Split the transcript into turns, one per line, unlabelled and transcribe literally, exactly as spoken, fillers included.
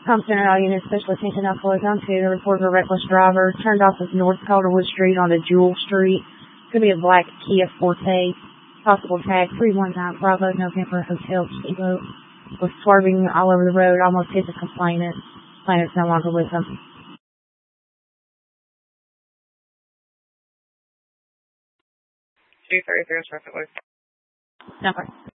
Thompson and all units, special attention now flows on to the report of a reckless driver. Turned off of North Calderwood Street onto Jewel Street. Could be a black Kia Forte. Possible tag three one nine Bravo November Hotel Kilo. Was swerving all over the road, almost hit the complainant. Complainant's no longer with them.
two thirty-three, traffic light.
Number.